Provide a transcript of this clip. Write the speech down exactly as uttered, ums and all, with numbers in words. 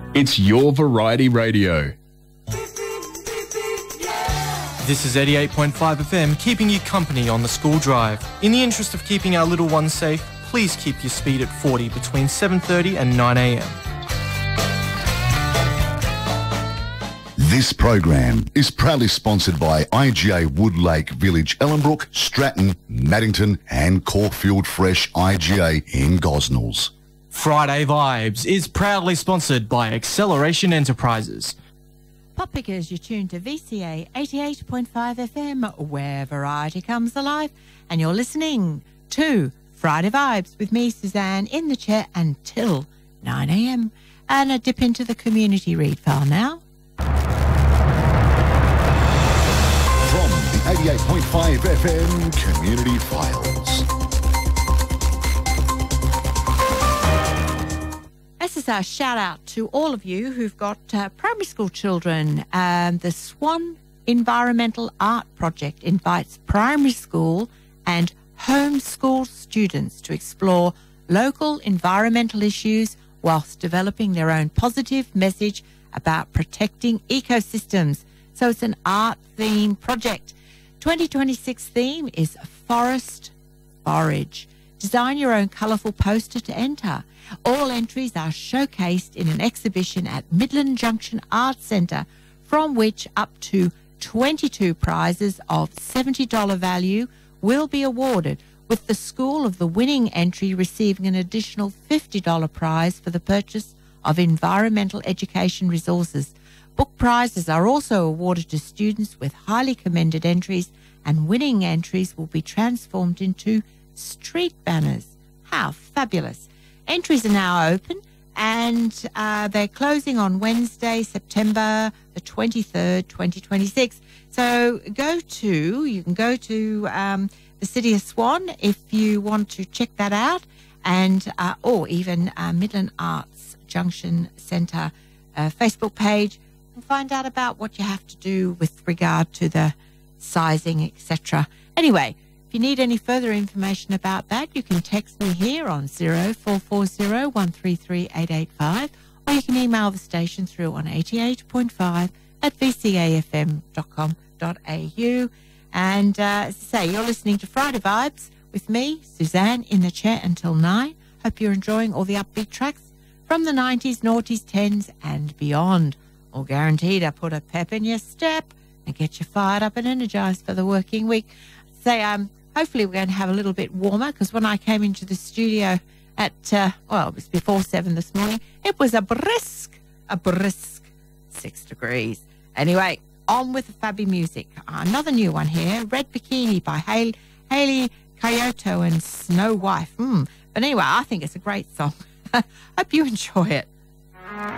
It's your Variety Radio. This is eighty-eight point five F M, keeping you company on the school drive. In the interest of keeping our little ones safe, please keep your speed at forty between seven thirty and nine a m. This program is proudly sponsored by I G A Woodlake Village, Ellenbrook, Stratton, Maddington and Caulfield Fresh I G A in Gosnells. Friday Vibes is proudly sponsored by Acceleration Enterprises. Pop Pickers, you're tuned to V C A eighty-eight point five F M, where variety comes alive, and you're listening to Friday Vibes with me, Suzanne, in the chair until nine a m. And a dip into the community read file now. From the eighty-eight point five F M Community Files. This is a shout out to all of you who've got uh, primary school children. Um, the Swan Environmental Art Project invites primary school and homeschool students to explore local environmental issues whilst developing their own positive message about protecting ecosystems. So it's an art-themed project. twenty twenty-six theme is Forest Forage. Design your own colourful poster to enter. All entries are showcased in an exhibition at Midland Junction Arts Centre, from which up to twenty-two prizes of seventy dollars value will be awarded, with the school of the winning entry receiving an additional fifty dollars prize for the purchase of environmental education resources. Book prizes are also awarded to students with highly commended entries, and winning entries will be transformed into street banners. How fabulous. Entries are now open, and uh, they're closing on Wednesday, September the twenty-third, twenty twenty-six. So go to, you can go to um, the City of Swan if you want to check that out, and uh, or even uh, Midland Arts Junction Centre uh, Facebook page, and find out about what you have to do with regard to the sizing, et cetera. Anyway, if you need any further information about that, you can text me here on zero four four zero, one three three, eight eight five, or you can email the station through on eighty-eight point five at v c a f m dot com dot a u. And uh, as I say, you're listening to Friday Vibes with me, Suzanne, in the chair until nine. Hope you're enjoying all the upbeat tracks from the nineties, noughties, tens and beyond. All guaranteed to put a pep in your step and get you fired up and energised for the working week. Say, um, hopefully we're going to have a little bit warmer, because when I came into the studio at, uh, well, it was before seven this morning, it was a brisk, a brisk six degrees. Anyway, on with the fabby music. Another new one here, Red Bikini by Haley, Haley Kyoto and Snow Wife. Mm. But anyway, I think it's a great song. Hope you enjoy it.